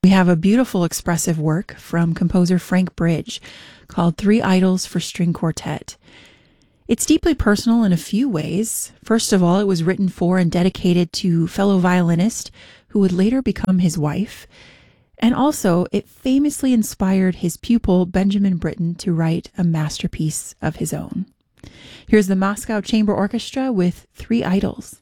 we have a beautiful expressive work from composer Frank Bridge called Three Idols for String Quartet. It's deeply personal in a few ways. First of all, it was written for and dedicated to fellow violinist who would later become his wife. And also, it famously inspired his pupil, Benjamin Britten, to write a masterpiece of his own. Here's the Moscow Chamber Orchestra with Three Idols.